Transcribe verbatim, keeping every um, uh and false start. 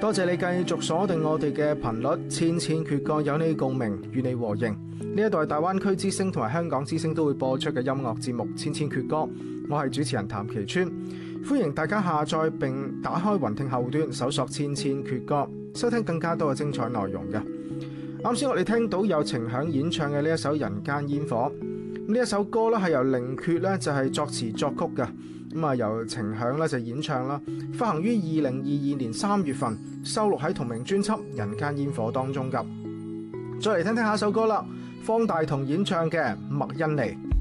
多謝你繼續鎖定我哋嘅頻率，千千闕歌有你共鳴，與你和應。呢一度係大灣區之聲同埋香港之聲都會播出嘅音樂節目《千千闕歌》，我係主持人譚其川，歡迎大家下載並打開雲聽後端，搜索《千千闕歌》，收聽更加多嘅精彩內容嘅。啱先我哋聽到有程響演唱嘅呢一首《人間煙火》，呢一首歌咧係由寧缺咧就係作詞作曲嘅，咁啊由程響咧就演唱啦，發行於二零二二年三月份，收錄喺同名專輯《人間煙火》當中噶。再嚟聽聽下首歌啦，方大同演唱嘅《麥恩尼》。